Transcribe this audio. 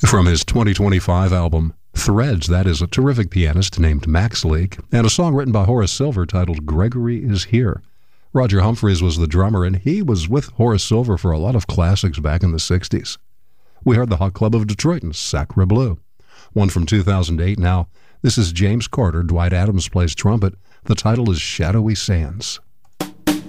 From his 2025 album, Threads, that is a terrific pianist named Max Leake, and a song written by Horace Silver titled Gregory is Here. Roger Humphreys was the drummer, and he was with Horace Silver for a lot of classics back in the 60s. We heard the Hot Club of Detroit and Sacre Bleu. One from 2008 now. This is James Carter. Dwight Adams plays trumpet. The title is Shadowy Sands.